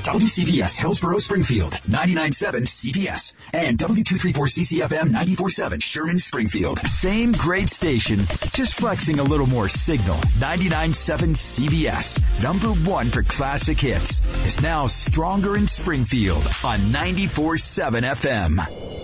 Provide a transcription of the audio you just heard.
WCPS Hillsborough Springfield, 99.7 CPS, and W234CCFM 94.7 Sherman Springfield. Same great station, just flexing a little more signal. 99.7 CBS, number one for classic hits, is now stronger in Springfield on 94.7 FM.